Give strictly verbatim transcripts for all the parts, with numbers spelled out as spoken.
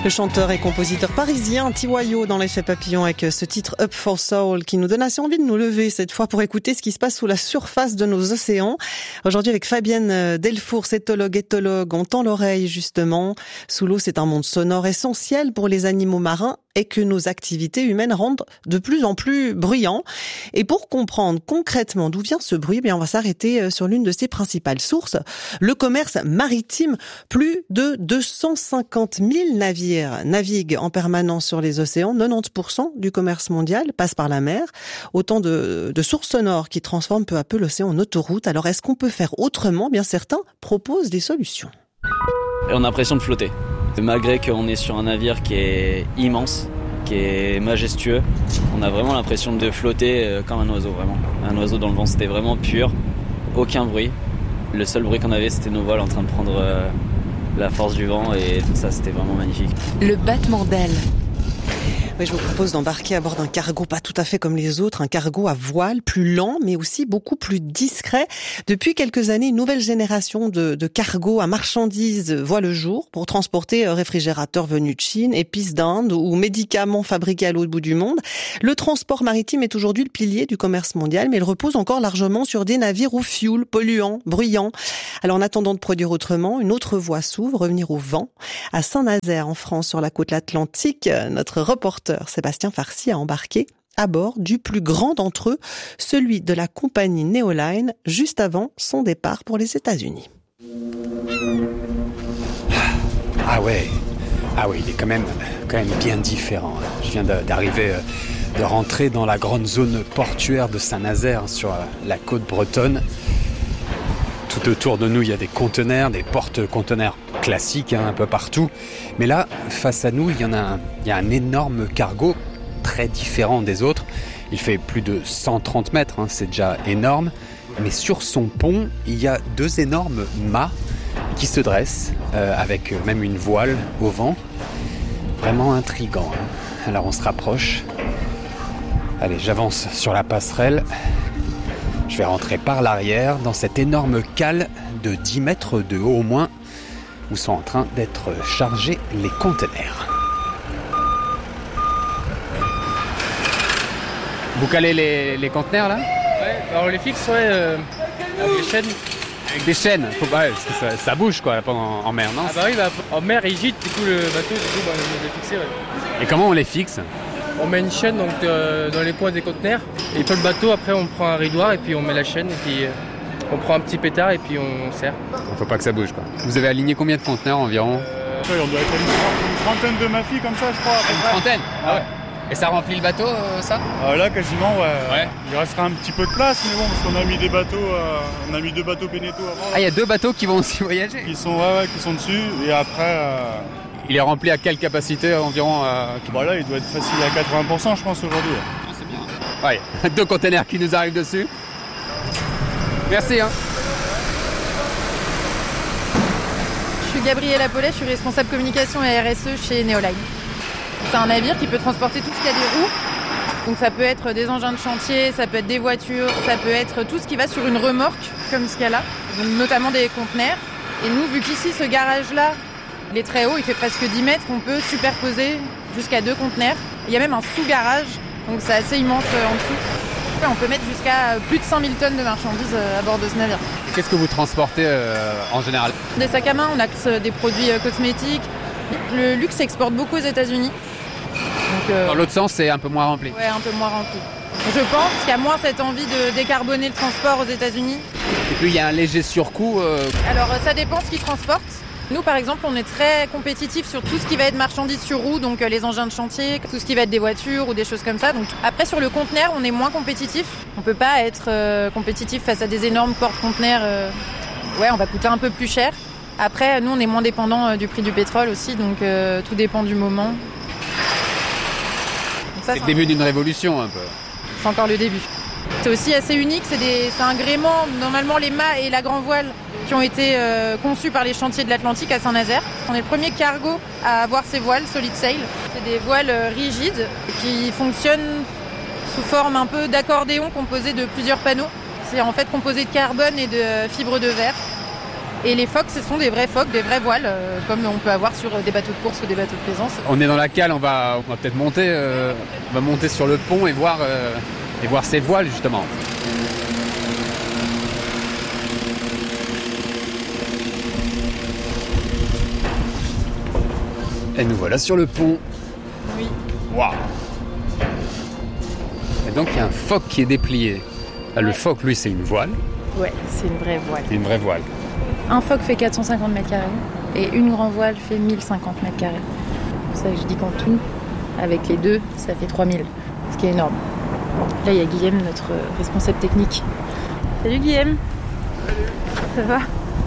Le chanteur et compositeur parisien Tiwayo dans l'effet papillon avec ce titre Up for Soul qui nous donne assez envie de nous lever cette fois pour écouter ce qui se passe sous la surface de nos océans. Aujourd'hui avec Fabienne Delfour, cétologue, éthologue, on tend l'oreille justement. Sous l'eau, c'est un monde sonore essentiel pour les animaux marins et que nos activités humaines rendent de plus en plus bruyants. Et pour comprendre concrètement d'où vient ce bruit, eh bien on va s'arrêter sur l'une de ses principales sources, le commerce maritime. Plus de deux cent cinquante mille navires naviguent en permanence sur les océans. quatre-vingt-dix pour cent du commerce mondial passe par la mer. Autant de, de sources sonores qui transforment peu à peu l'océan en autoroute. Alors est-ce qu'on peut faire autrement ? Bien certains proposent des solutions. Et on a l'impression de flotter. Malgré qu'on est sur un navire qui est immense, qui est majestueux, on a vraiment l'impression de flotter comme un oiseau, vraiment. Un oiseau dans le vent, c'était vraiment pur, aucun bruit. Le seul bruit qu'on avait, c'était nos voiles en train de prendre euh, la force du vent et tout ça, c'était vraiment magnifique. Le battement d'ailes. Oui, je vous propose d'embarquer à bord d'un cargo pas tout à fait comme les autres, un cargo à voile, plus lent mais aussi beaucoup plus discret. Depuis quelques années, une nouvelle génération de, de cargos à marchandises voit le jour pour transporter réfrigérateurs venus de Chine, épices d'Inde ou médicaments fabriqués à l'autre bout du monde. Le transport maritime est aujourd'hui le pilier du commerce mondial, mais il repose encore largement sur des navires au fioul, polluants, bruyants. Alors en attendant de produire autrement, une autre voie s'ouvre, revenir au vent. À Saint-Nazaire, en France, sur la côte atlantique, notre reporter Sébastien Farcy a embarqué à bord du plus grand d'entre eux, celui de la compagnie Neoline, juste avant son départ pour les États-Unis. Ah ouais, ah oui, il est quand même, quand même bien différent. Je viens d'arriver, de rentrer dans la grande zone portuaire de Saint-Nazaire sur la côte bretonne. Tout autour de nous, il y a des conteneurs, des porte-conteneurs classiques hein, un peu partout. Mais là, face à nous, il y en a un, il y a un énorme cargo très différent des autres. Il fait plus de cent trente mètres, hein, c'est déjà énorme. Mais sur son pont, il y a deux énormes mâts qui se dressent euh, avec même une voile au vent. Vraiment intriguant. Hein. Alors on se rapproche. Allez, j'avance sur la passerelle. Je vais rentrer par l'arrière dans cette énorme cale de dix mètres de haut au moins où sont en train d'être chargés les conteneurs. Vous calez les, les conteneurs là ? Ouais, alors on les fixe ouais, euh, avec des chaînes. Avec des chaînes, faut pas, parce que ça, ça bouge quoi pendant, en mer, non ? Ah bah oui, bah, en mer il gîte, du coup le bateau, du coup bah, on les fixe. Ouais. Et comment on les fixe ? On met une chaîne donc, euh, dans les coins des conteneurs et puis le bateau après on prend un ridoir et puis on met la chaîne et puis euh, on prend un petit pétard et puis on serre. Il faut pas que ça bouge quoi. Vous avez aligné combien de conteneurs environ ? euh, On doit être une trentaine de mafis comme ça je crois. Une trentaine ? Ah ouais. Et ça remplit le bateau euh, ça ? euh, Là quasiment ouais. ouais. Il restera un petit peu de place mais bon parce qu'on a mis des bateaux, euh, on a mis deux bateaux Beneteau avant. Là. Ah il y a deux bateaux qui vont aussi voyager ? Qui sont, ouais, ouais, qui sont dessus et après... Euh... Il est rempli à quelle capacité environ euh... Bon là, il doit être facile à quatre-vingts pour cent je pense aujourd'hui. Ah, c'est bien. Ouais, deux containers qui nous arrivent dessus. Merci. Hein. Je suis Gabrielle Apollet, je suis responsable communication et R S E chez Neoline. C'est un navire qui peut transporter tout ce qui a des roues. Donc ça peut être des engins de chantier, ça peut être des voitures, ça peut être tout ce qui va sur une remorque comme ce qu'il y a là, donc notamment des conteneurs. Et nous, vu qu'ici, ce garage-là, il est très haut, il fait presque dix mètres, on peut superposer jusqu'à deux conteneurs. Il y a même un sous-garage, donc c'est assez immense en dessous. On peut mettre jusqu'à plus de cent mille tonnes de marchandises à bord de ce navire. Qu'est-ce que vous transportez euh, en général ? Des sacs à main, on a des produits cosmétiques. Le luxe s'exporte beaucoup aux États-Unis. Donc, euh... Dans l'autre sens, c'est un peu moins rempli. Ouais, un peu moins rempli. Je pense qu'il y a moins cette envie de décarboner le transport aux États-Unis. Et puis il y a un léger surcoût. Euh... Alors ça dépend ce qu'ils transportent. Nous, par exemple, on est très compétitifs sur tout ce qui va être marchandises sur roue, donc euh, les engins de chantier, tout ce qui va être des voitures ou des choses comme ça. Donc après, sur le conteneur, on est moins compétitif. On peut pas être euh, compétitif face à des énormes porte-conteneurs. Euh... Ouais, on va coûter un peu plus cher. Après, nous, on est moins dépendant euh, du prix du pétrole aussi, donc euh, tout dépend du moment. Donc, ça, c'est le début d'une révolution, un peu. C'est encore le début. C'est aussi assez unique, c'est, des, c'est un gréement, normalement les mâts et la grand voile qui ont été euh, conçus par les chantiers de l'Atlantique à Saint-Nazaire. On est le premier cargo à avoir ces voiles Solid Sail. C'est des voiles euh, rigides qui fonctionnent sous forme un peu d'accordéon composé de plusieurs panneaux. C'est en fait composé de carbone et de fibres de verre. Et les phoques, ce sont des vrais phoques, des vrais voiles, euh, comme on peut avoir sur des bateaux de course ou des bateaux de plaisance. On est dans la cale, on va, on va peut-être monter, euh, on va monter sur le pont et voir, euh, et voir ces voiles justement. Et nous voilà sur le pont. Oui. Waouh. Et donc il y a un phoque qui est déplié. Ah, le phoque, lui, c'est une voile. Ouais, c'est une vraie voile. Une vraie voile. Un phoque fait quatre cent cinquante mètres carrés et une grand voile fait mille cinquante mètres carrés. C'est pour ça que je dis qu'en tout, avec les deux, ça fait trois mille, ce qui est énorme. Là, il y a Guillaume, notre responsable technique. Salut Guillaume. Salut. Ça va?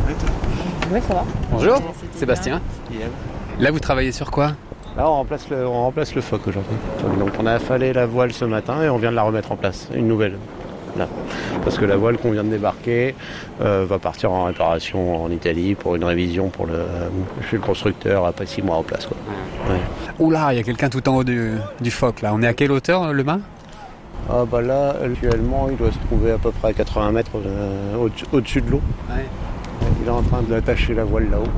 Ouais, ça va. Bonjour, Euh, Sébastien. Là, vous travaillez sur quoi? Là, on remplace le, on remplace le phoque aujourd'hui. Donc, on a affalé la voile ce matin et on vient de la remettre en place, une nouvelle. Là. Parce que la voile qu'on vient de débarquer euh, va partir en réparation en Italie pour une révision pour le, euh, chez le constructeur après six mois en place. Quoi. Ouais. Oula, il y a quelqu'un tout en haut du, du phoque là. On est à quelle hauteur, le mât? Ah bah là, actuellement, il doit se trouver à peu près à quatre-vingts mètres euh, au-dessus, au-dessus de l'eau. Ouais. Il est en train d'attacher la voile là-haut.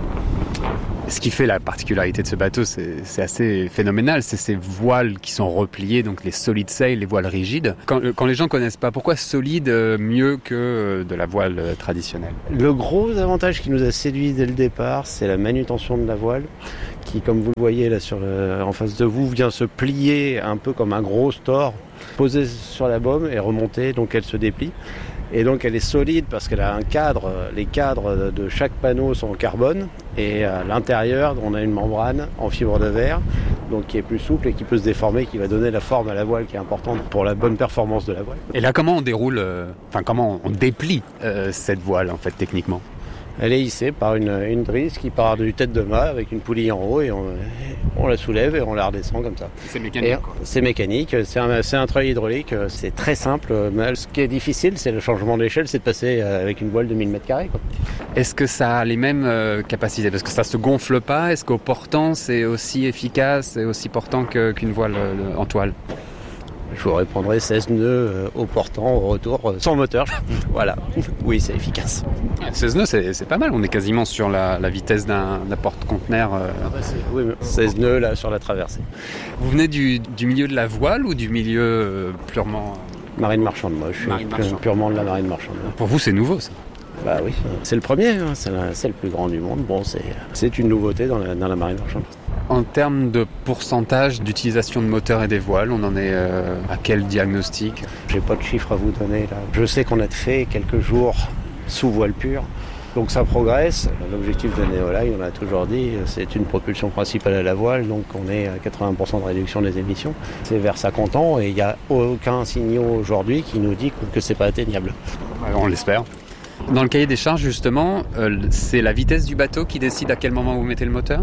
Ce qui fait la particularité de ce bateau, c'est, c'est assez phénoménal, c'est ces voiles qui sont repliées, donc les solid sail, les voiles rigides. Quand, quand les gens connaissent pas, pourquoi solide mieux que de la voile traditionnelle? Le gros avantage qui nous a séduit dès le départ, c'est la manutention de la voile, qui, comme vous le voyez là sur le, en face de vous, vient se plier un peu comme un gros store, posé sur la baume et remonter, donc elle se déplie. Et donc elle est solide parce qu'elle a un cadre, les cadres de chaque panneau sont en carbone et à l'intérieur on a une membrane en fibre de verre donc qui est plus souple et qui peut se déformer, qui va donner la forme à la voile qui est importante pour la bonne performance de la voile. Et là comment on déroule, euh, enfin comment on déplie euh, cette voile en fait techniquement? Elle est hissée par une, une drisse qui part du tête de mât avec une poulie en haut et on, on la soulève et on la redescend comme ça. C'est mécanique et quoi. C'est mécanique, c'est un, c'est un treuil hydraulique, c'est très simple. Mais ce qui est difficile, c'est le changement d'échelle, c'est de passer avec une voile de mille mètres carrés. Quoi. Est-ce que ça a les mêmes euh, capacités? Parce que ça se gonfle pas, est-ce qu'au portant c'est aussi efficace et aussi portant que, qu'une voile euh, en toile? Je vous répondrai seize nœuds euh, au portant, au retour, euh, sans moteur. Voilà. Oui, c'est efficace. seize nœuds, c'est, c'est pas mal. On est quasiment sur la, la vitesse d'un, d'un porte-conteneur. Euh... Ah bah c'est, oui, seize nœuds là sur la traversée. Vous venez du, du milieu de la voile ou du milieu euh, purement... Marine marchande, moi. Je suis marine pu, marchande. Purement de la marine marchande. Pour vous, c'est nouveau, ça? Bah oui, c'est le premier. Hein. C'est, la, c'est le plus grand du monde. Bon, c'est, c'est une nouveauté dans la, dans la marine marchande. En termes de pourcentage d'utilisation de moteurs et des voiles, on en est euh, à quel diagnostic? J'ai pas de chiffres à vous donner là. Je sais qu'on a fait quelques jours sous voile pure, donc ça progresse. L'objectif de Neoline, on l'a toujours dit, c'est une propulsion principale à la voile, donc on est à quatre-vingts pour cent de réduction des émissions. C'est vers ça qu'on tend et il n'y a aucun signal aujourd'hui qui nous dit que c'est pas atteignable. On l'espère. Dans le cahier des charges, justement, euh, c'est la vitesse du bateau qui décide à quel moment vous mettez le moteur?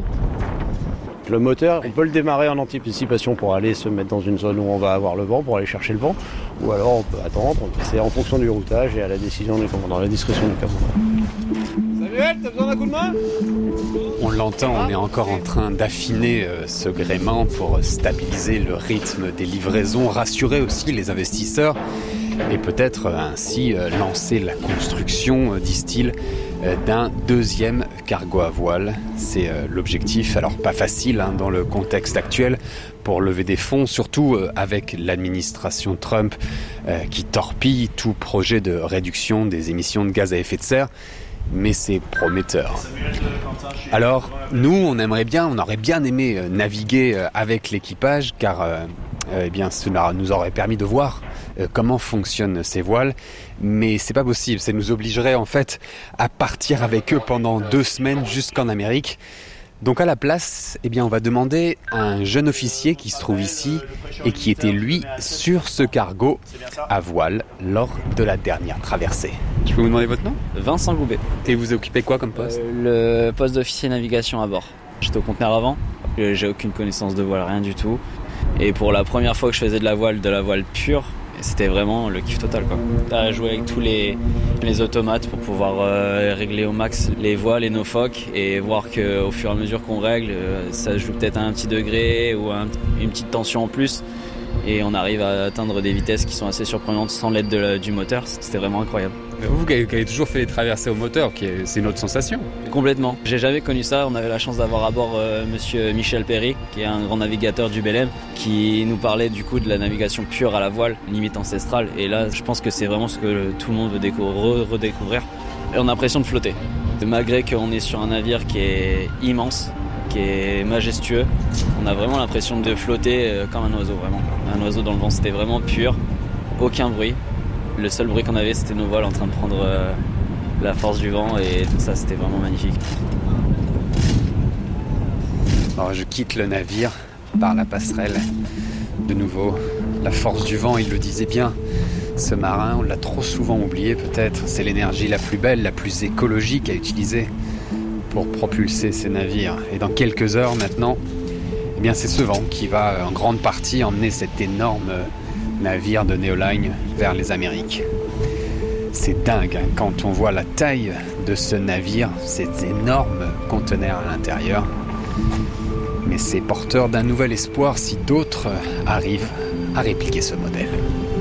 Le moteur, on peut le démarrer en anticipation pour aller se mettre dans une zone où on va avoir le vent, pour aller chercher le vent. Ou alors on peut attendre, c'est en fonction du routage et à la décision du commandant, à la discrétion du commandant. Samuel, t'as besoin d'un coup de main? On l'entend, on est encore en train d'affiner euh, ce gréement pour stabiliser le rythme des livraisons, rassurer aussi les investisseurs et peut-être euh, ainsi euh, lancer la construction, euh, disent-ils, euh, d'un deuxième cargo à voile. C'est euh, l'objectif, alors pas facile hein, dans le contexte actuel pour lever des fonds, surtout euh, avec l'administration Trump euh, qui torpille tout projet de réduction des émissions de gaz à effet de serre. Mais c'est prometteur. Alors, nous, on aimerait bien, on aurait bien aimé naviguer avec l'équipage, car euh, eh bien, cela nous aurait permis de voir euh, comment fonctionnent ces voiles. Mais c'est pas possible, ça nous obligerait en fait à partir avec eux pendant deux semaines jusqu'en Amérique. Donc à la place, eh bien, on va demander à un jeune officier qui se trouve ici et qui était lui sur ce cargo à voile lors de la dernière traversée. Je peux vous demander votre nom ? Vincent Goubet. Et vous occupez quoi comme poste ? euh, Le poste d'officier navigation à bord. J'étais au conteneur avant, j'ai aucune connaissance de voile, rien du tout. Et pour la première fois que je faisais de la voile, de la voile pure, c'était vraiment le kiff total quoi. À jouer avec tous les, les automates pour pouvoir euh, régler au max les voiles et nos phoques et voir qu'au fur et à mesure qu'on règle, euh, ça joue peut-être à un petit degré ou un, une petite tension en plus. et on arrive à atteindre des vitesses qui sont assez surprenantes sans l'aide de la, du moteur. C'était vraiment incroyable. Vous qui avez toujours fait les traversées au moteur, c'est une autre sensation. Complètement. J'ai jamais connu ça. On avait la chance d'avoir à bord euh, monsieur Michel Perry, qui est un grand navigateur du Belém, qui nous parlait du coup de la navigation pure à la voile, limite ancestrale. Et là, je pense que c'est vraiment ce que tout le monde veut déco- re- redécouvrir. Et on a l'impression de flotter. Malgré qu'on est sur un navire qui est immense, qui est majestueux, on a vraiment l'impression de flotter euh, comme un oiseau, vraiment. Un oiseau dans le vent, c'était vraiment pur, aucun bruit. Le seul bruit qu'on avait, c'était nos voiles en train de prendre euh, la force du vent et tout ça, c'était vraiment magnifique. Alors je quitte le navire par la passerelle. De nouveau, la force du vent, il le disait bien. Ce marin, on l'a trop souvent oublié peut-être. C'est l'énergie la plus belle, la plus écologique à utiliser pour propulser ces navires. Et dans quelques heures maintenant, eh bien c'est ce vent qui va en grande partie emmener cet énorme navire de Neoline vers les Amériques. C'est dingue hein, quand on voit la taille de ce navire, ces énormes conteneurs à l'intérieur. Mais c'est porteur d'un nouvel espoir si d'autres arrivent à répliquer ce modèle.